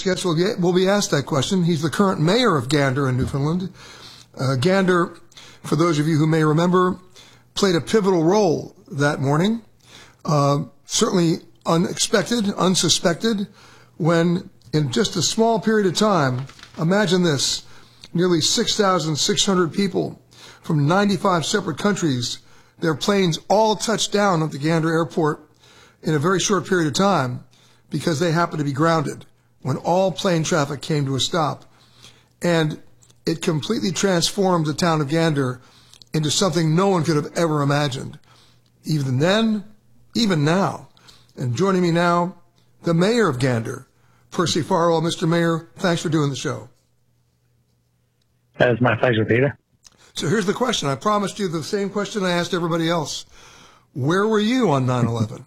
next guest will be asked that question. He's the current mayor of Gander in Newfoundland. Gander, for those of you who may remember, played a pivotal role that morning. Certainly unexpected, unsuspected, when in just a small period of time, imagine this, nearly 6,600 people from 95 separate countries, their planes all touched down at the Gander Airport in a very short period of time because they happened to be grounded when all plane traffic came to a stop. And it completely transformed the town of Gander into something no one could have ever imagined. Even then, even now. And joining me now, the mayor of Gander, Percy Farwell. Mr. Mayor, thanks for doing the show. It's my pleasure, Peter. So here's the question. I promised you the same question I asked everybody else. Where were you on 9/11?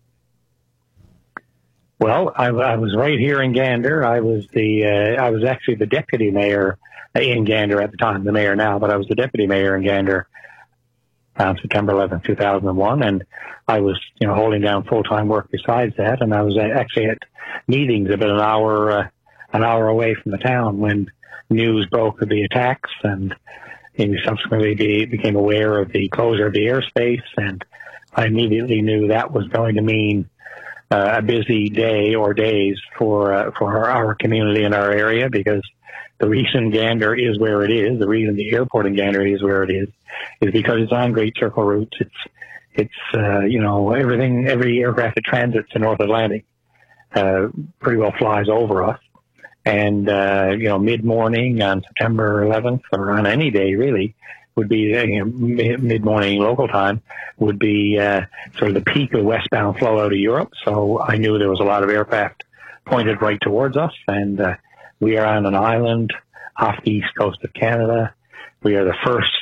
Well, I was right here in Gander. I was actually the deputy mayor in Gander at the time, the mayor now, but I was the deputy mayor in Gander on September 11th, 2001, and I was, holding down full-time work besides that, and I was actually at meetings about an hour away from the town when news broke of the attacks, and we subsequently became aware of the closure of the airspace, and I immediately knew that was going to mean a busy day or days for our community in our area, because the reason Gander is where it is, the reason the airport in Gander is where it is because it's on Great Circle routes. It's everything, every aircraft that transits the North Atlantic pretty well flies over us. And, mid-morning on September 11th, or on any day really, would be, mid-morning local time, would be sort of the peak of westbound flow out of Europe. So I knew there was a lot of aircraft pointed right towards us. And we are on an island off the east coast of Canada. We are the first,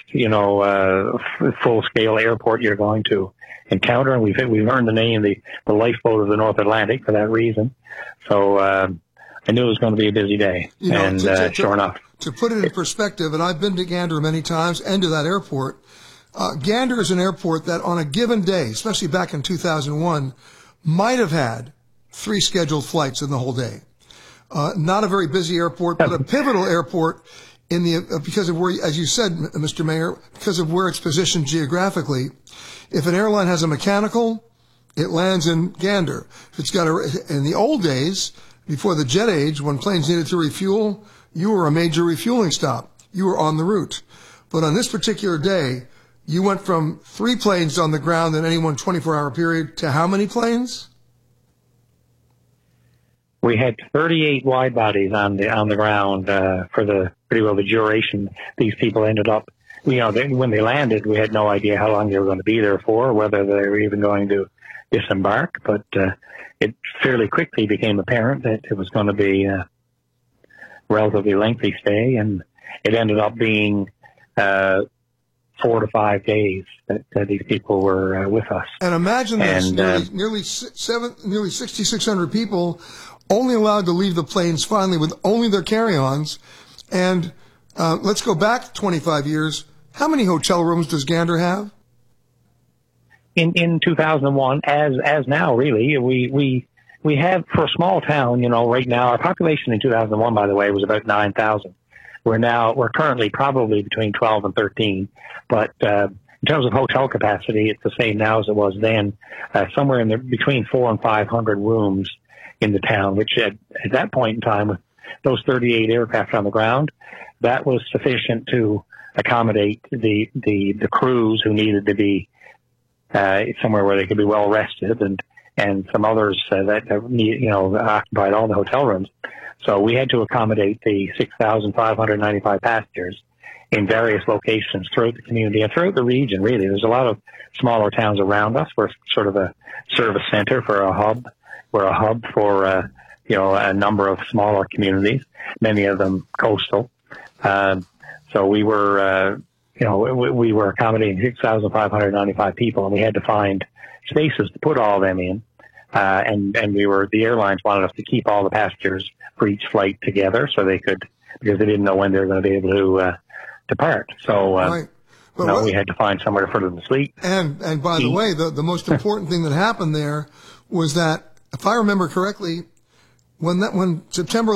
full-scale airport you're going to encounter. And we've earned the name, the lifeboat of the North Atlantic for that reason. So I knew it was going to be a busy day. Sure enough. To put it in perspective, and I've been to Gander many times and to that airport, Gander is an airport that on a given day, especially back in 2001, might have had 3 scheduled flights in the whole day. Not a very busy airport, but a pivotal airport because of where, as you said, Mr. Mayor, because of where it's positioned geographically. If an airline has a mechanical, it lands in Gander. If it's got in the old days, before the jet age, when planes needed to refuel, you were a major refueling stop. You were on the route. But on this particular day, you went from 3 planes on the ground in any one 24-hour period to how many planes? We had 38 wide bodies on the ground for pretty well the duration. These people ended up, when they landed, we had no idea how long they were going to be there for, or whether they were even going to disembark. But it fairly quickly became apparent that it was going to be a relatively lengthy stay, and it ended up being 4 to 5 days that these people were with us. And imagine this, nearly 6,600 people only allowed to leave the planes finally with only their carry-ons. And let's go back 25 years. How many hotel rooms does Gander have? In 2001, as now, really, we have, for a small town, right now, our population in 2001, by the way, was about 9,000. We're currently probably between 12 and 13, but in terms of hotel capacity, it's the same now as it was then, somewhere between 400 and 500 rooms in the town, which at that point in time, with those 38 aircraft on the ground, that was sufficient to accommodate the crews who needed to be somewhere where they could be well rested, and some others that occupied all the hotel rooms. So we had to accommodate the 6,595 passengers in various locations throughout the community and throughout the region, really. There's a lot of smaller towns around us. We're sort of a service center for a hub. We're a hub for, a number of smaller communities, many of them coastal. So we were, we were accommodating 6,595 people, and we had to find spaces to put all of them in. And the airlines wanted us to keep all the passengers for each flight together so they could, because they didn't know when they were going to be able to depart. So, right. we had to find somewhere for them to sleep. And by the way, the most important thing that happened there was that, if I remember correctly, when September